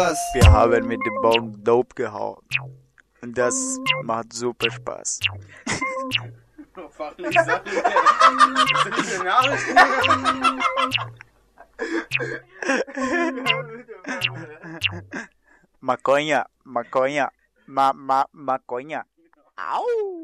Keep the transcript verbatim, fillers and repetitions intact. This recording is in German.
Wir haben mit dem Baum Dope gehauen. Und das macht super Spaß. Fachlich, sachlich. Nachrichten. Maconha, maconha, ma, ma, maconha. Au!